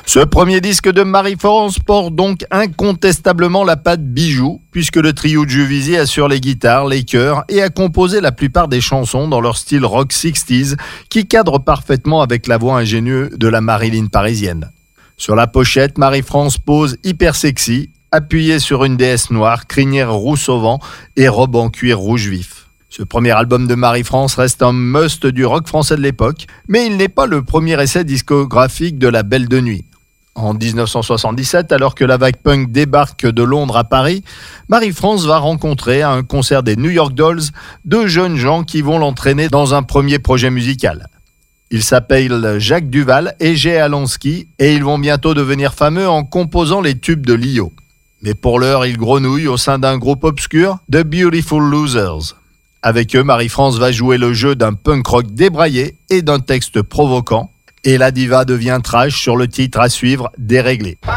Ce premier disque de Marie-France porte donc incontestablement la patte bijou, puisque le trio de Juvisy assure les guitares, les chœurs et a composé la plupart des chansons dans leur style rock 60s, qui cadre parfaitement avec la voix ingénieuse de la Marilyn parisienne. Sur la pochette, Marie-France pose hyper sexy, appuyée sur une déesse noire, crinière rousse au vent et robe en cuir rouge vif. Ce premier album de Marie-France reste un must du rock français de l'époque, mais il n'est pas le premier essai discographique de la Belle de Nuit. En 1977, alors que la vague punk débarque de Londres à Paris, Marie-France va rencontrer à un concert des New York Dolls deux jeunes gens qui vont l'entraîner dans un premier projet musical. Ils s'appellent Jacques Duval et Jay Alansky et ils vont bientôt devenir fameux en composant les tubes de Lio. Mais pour l'heure, ils grenouillent au sein d'un groupe obscur, The Beautiful Losers. Avec eux, Marie-France va jouer le jeu d'un punk rock débraillé et d'un texte provoquant. Et la diva devient trash sur le titre à suivre, Déréglé.